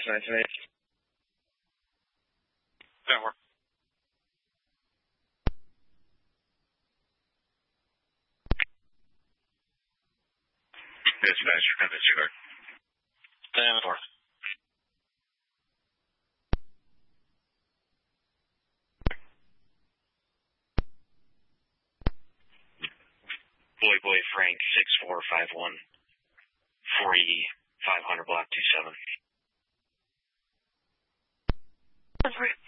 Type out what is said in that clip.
1980. That work. Dispatch, disregard. 10-4. Boy Frank 6451 40 500 block 27.